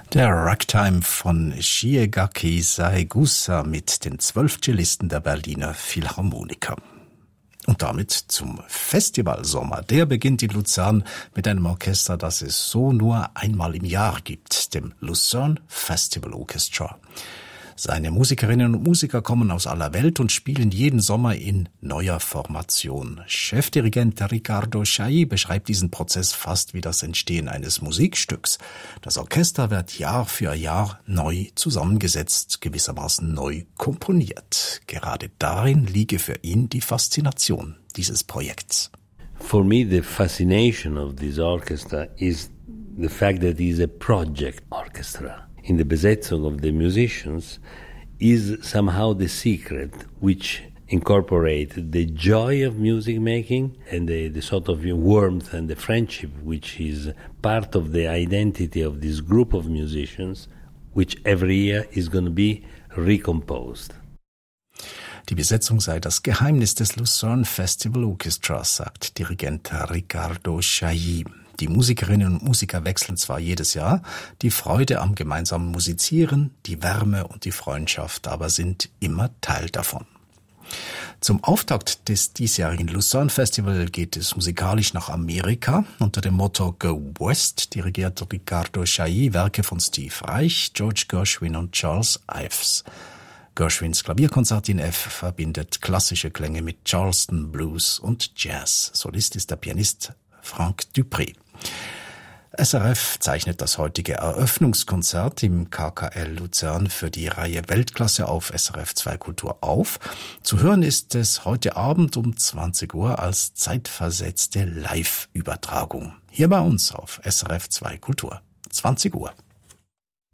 Der Ragtime von Shiigaki Saegusa mit den 12 Cellisten der Berliner Philharmoniker. Und damit zum Festivalsommer. Der beginnt in Luzern mit einem Orchester, das es so nur einmal im Jahr gibt, dem Lucerne Festival Orchestra. Seine Musikerinnen und Musiker kommen aus aller Welt und spielen jeden Sommer in neuer Formation. Chefdirigent Riccardo Chailly beschreibt diesen Prozess fast wie das Entstehen eines Musikstücks. Das Orchester wird Jahr für Jahr neu zusammengesetzt, gewissermaßen neu komponiert. Gerade darin liege für ihn die Faszination dieses Projekts. For me, the fascination of this orchestra is the fact that it is a project orchestra. In the besetzung of the musicians is somehow the secret which incorporate the joy of music making and the sort of warmth and the friendship which is part of the identity of this group of musicians, which every year is going to be recomposed. Die Besetzung sei das Geheimnis des Lucerne Festival Orchestras, sagt Dirigent Riccardo Chailly. Die Musikerinnen und Musiker wechseln zwar jedes Jahr, die Freude am gemeinsamen Musizieren, die Wärme und die Freundschaft aber sind immer Teil davon. Zum Auftakt des diesjährigen Lucerne Festival geht es musikalisch nach Amerika. Unter dem Motto Go West dirigiert Riccardo Chailly Werke von Steve Reich, George Gershwin und Charles Ives. Gershwins Klavierkonzert in F verbindet klassische Klänge mit Charleston, Blues und Jazz. Solist ist der Pianist Frank Dupré. SRF zeichnet das heutige Eröffnungskonzert im KKL Luzern für die Reihe Weltklasse auf SRF 2 Kultur auf. Zu hören ist es heute Abend um 20 Uhr als zeitversetzte Live-Übertragung. Hier bei uns auf SRF 2 Kultur. 20 Uhr.